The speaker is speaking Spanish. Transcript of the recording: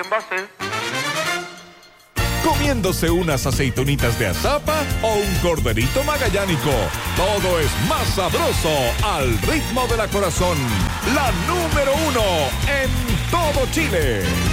envase. Comiéndose unas aceitunitas de azapa o un corderito magallánico. Todo es más sabroso al ritmo de la Corazón. La número 1 en todo Chile.